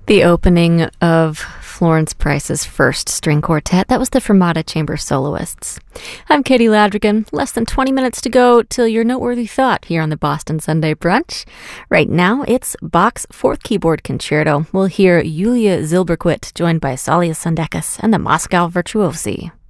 The opening of Florence Price's first string quartet, that was the Fermata Chamber Soloists. I'm Katie Ladrigan. Less than 20 minutes to go till your noteworthy thought here on the Boston Sunday Brunch. Right now, it's Bach's Fourth Keyboard Concerto. We'll hear Yulia Zilberquit, joined by Salia Sandekis and the Moscow Virtuosi.